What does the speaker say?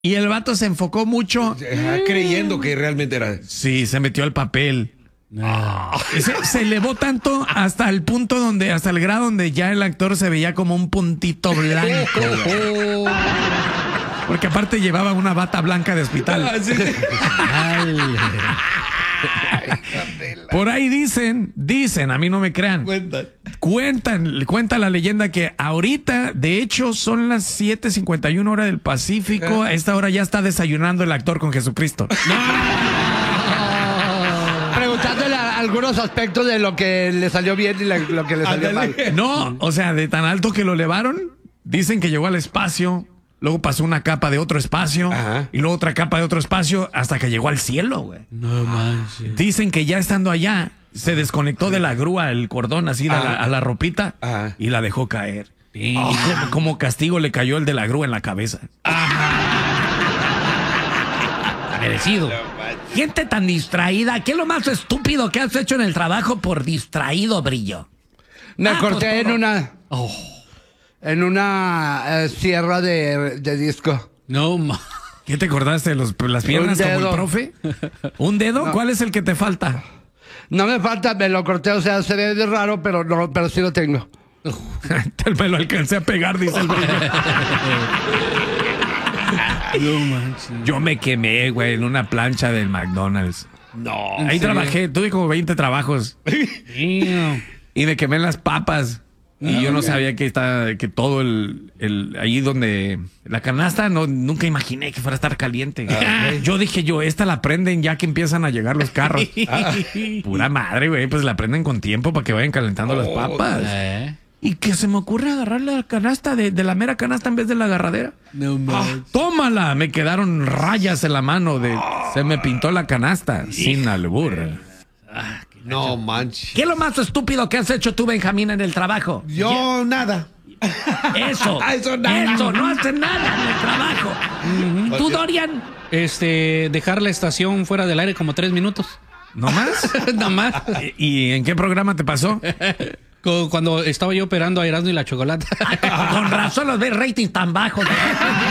Y el vato se enfocó mucho. Creyendo que realmente era. Sí, se metió al papel. Se elevó tanto hasta el punto donde, hasta el grado donde ya el actor se veía como un puntito blanco. Porque aparte llevaba una bata blanca de hospital. Por ahí dicen, a mí no me crean. Cuenta la leyenda que ahorita, de hecho, son las 7:51 hora del Pacífico. A esta hora ya está desayunando el actor con Jesucristo. Preguntándole algunos aspectos de lo que le salió bien y lo que le salió mal. No, o sea, de tan alto que lo elevaron, dicen que llegó al espacio, luego pasó una capa de otro espacio, y luego otra capa de otro espacio, hasta que llegó al cielo, güey. No manches. Dicen que ya estando allá, se desconectó de la grúa el cordón así a la ropita y la dejó caer. Y como castigo le cayó el de la grúa en la cabeza. Merecido. Gente tan distraída. ¿Qué es lo más estúpido que has hecho en el trabajo por distraído, Brillo? Me corté en una sierra de disco. No manches. ¿Qué te cortaste? ¿Las piernas como el profe? ¿Un dedo? No. ¿Cuál es el que te falta? No me falta, me lo corté, o sea, se ve de raro, pero sí lo tengo. Me lo alcancé a pegar, dice el Brillo. No manches. Yo me quemé, güey, en una plancha del McDonald's. No. Ahí trabajé, tuve como 20 trabajos. Y me quemé en las papas. Y yo no sabía que todo ahí donde la canasta, nunca imaginé que fuera a estar caliente. Yo dije, esta la prenden ya que empiezan a llegar los carros. Pura madre, güey, pues la prenden con tiempo para que vayan calentando las papas. Y que se me ocurre agarrar la canasta de la mera canasta en vez de la agarradera. No manches. ¡Tómala! Me quedaron rayas en la mano. Se me pintó la canasta. Sin albur. No manches. ¿Qué es lo más estúpido que has hecho tú, Benjamín, en el trabajo? Yo nada. Eso. Eso nada. Eso, no haces nada en el trabajo. ¿Tú, Dorian? Dejar la estación fuera del aire como 3 minutos. ¿No más? Nada más. ¿Y en qué programa te pasó? Cuando estaba yo operando a Erasmo y la Chocolata. Con razón los ves ratings tan bajos.